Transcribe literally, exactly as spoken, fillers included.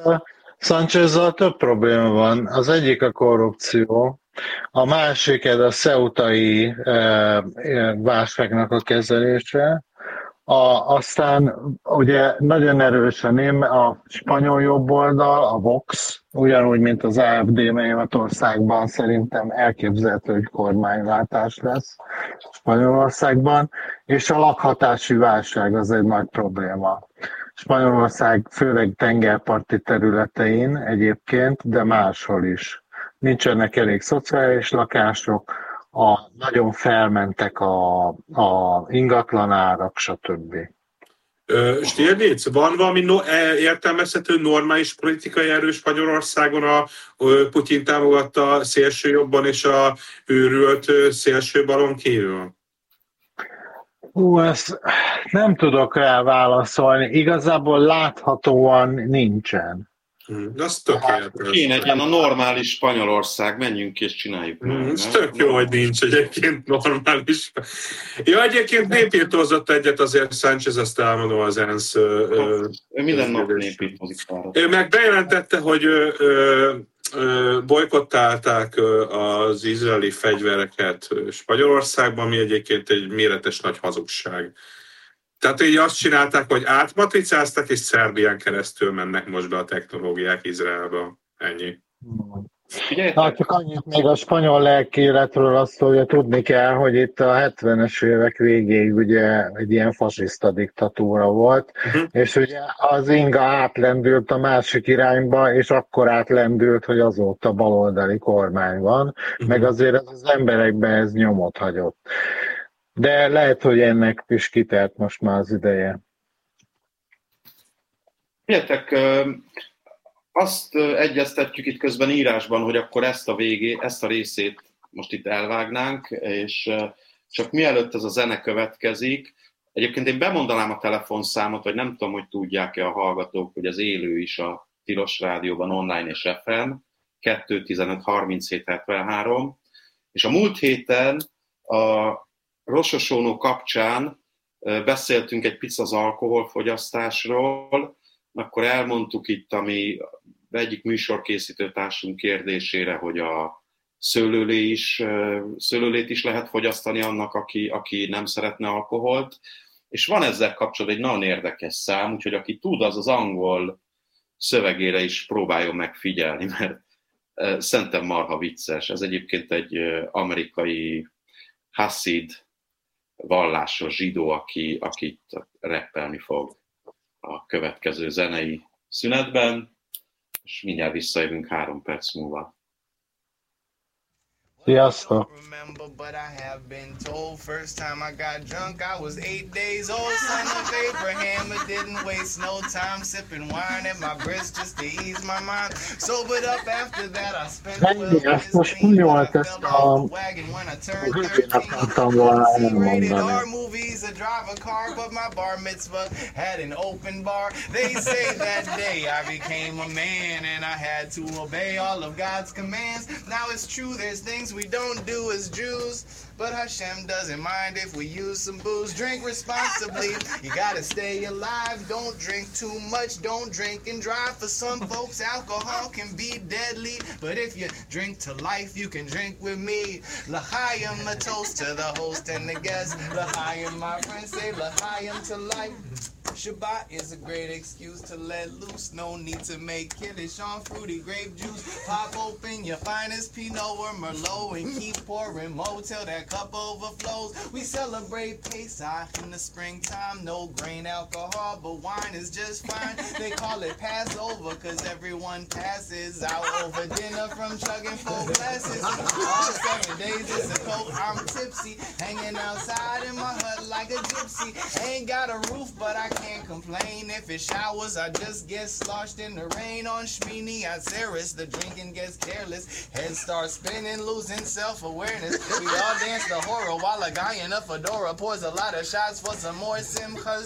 Sanchezzal több probléma van. Az egyik a korrupció, a másik ez a ceutai eh, válságnak a kezelése, a, aztán ugye nagyon erős a, ném, a spanyol jobboldal, a Vox, ugyanúgy, mint az á ef dé Németországban szerintem elképzelhető, hogy kormányváltás lesz Spanyolországban, és a lakhatási válság az egy nagy probléma. Spanyolország főleg tengerparti területein egyébként, de máshol is. Nincsenek elég szociális lakások, a, nagyon felmentek a, a ingatlanárak, stb. Stirnitz, van valami no, értelmezhető normális politikai erő Spanyolországon a Putyin támogatta szélső jobban és a őrült szélső balon kívül? Hú, ezt nem tudok rá válaszolni. Igazából láthatóan nincsen. Hmm, az tökéletes. Kéne egy ilyen a normális Spanyolország, menjünk és csináljuk. Hmm, ez tök jó, hogy nincs egyébként normális. Ja, egyébként népírtózott egyet azért Sánchez, ezt elmondom az ENSZ. Ő minden nap népírtózik. Ő meg bejelentette, hogy ö, ö, ö, bolykottálták az izraeli fegyvereket Spanyolországban, ami egyébként egy méretes nagy hazugság. Tehát így azt csinálták, hogy átmatricáztak, és Szerbián keresztül mennek most be a technológiák Izraelbe. Ennyi. Na, csak annyit még a spanyol lelkiületről azt, hogy tudni kell, hogy itt a hetvenes évek végéig ugye egy ilyen fasiszta diktatúra volt, uh-huh. és ugye az inga átlendült a másik irányba, és akkor átlendült, hogy azóta baloldali kormány van, uh-huh. meg azért az, az emberekben ez nyomot hagyott. De lehet, hogy ennek is kitelt most már az ideje. Figyeljetek, azt egyeztetjük itt közben írásban, hogy akkor ezt a végé, ezt a részét most itt elvágnánk, és csak mielőtt ez a zene következik, egyébként én bemondanám a telefonszámot, vagy nem tudom, hogy tudják-e a hallgatók, hogy az élő is a Tilos Rádióban online és ef em, kettő tizenöt harminchét hetvenhárom, és a múlt héten a Rosh Hashanah kapcsán beszéltünk egy picit az alkoholfogyasztásról, akkor elmondtuk itt, ami egyik műsorkészítő társunk kérdésére, hogy a szőlőlé is, szőlőlét is lehet fogyasztani annak, aki, aki nem szeretne alkoholt. És van ezzel kapcsolatban egy nagyon érdekes szám, úgyhogy aki tud, az az angol szövegére is próbáljon megfigyelni, mert szerintem marha vicces. Ez egyébként egy amerikai Hasid vallásos zsidó, aki, aki rappelni fog a következő zenei szünetben, és mindjárt visszajövünk három perc múlva. Sziasztok! Remember, but I have been told. First time I got drunk, I was eight days old. Son of Abraham, it didn't waste no time sipping wine at my breast just to ease my mind. Sobered up after that, I spent Ennyi, ezt most úgy volt, ezt a végén akartam volna elmondani. movies, I drive a car, but my bar mitzvah had an open bar. They say that day I became a man and I had to obey all of God's commands. Now it's true, there's things we don't do as Jews, but Hashem doesn't mind if we use some booze. Drink responsibly, you gotta stay alive. Don't drink too much, don't drink and drive. For some folks, alcohol can be deadly, but if you drink to life, you can drink with me. L'chaim, a toast to the host and the guest. L'chaim, my friends say l'chaim to life. Shabbat is a great excuse to let loose. No need to make kiddish on fruity grape juice. Pop open your finest Pinot or Merlot and keep pouring more till that cup overflows. We celebrate Pesach in the springtime. No grain alcohol, but wine is just fine. They call it Passover cause everyone passes out over dinner from chugging four glasses. All seven days it's a coke, I'm tipsy. Hanging outside in my hut like a gypsy. Ain't got a roof, but I can't complain. If it showers, I just get sloshed in the rain. On Shmini Atzeres, the drinking gets careless. Head starts spinning, losing self-awareness. We all dance the horror while a guy in a fedora pours a lot of shots for some more simchas.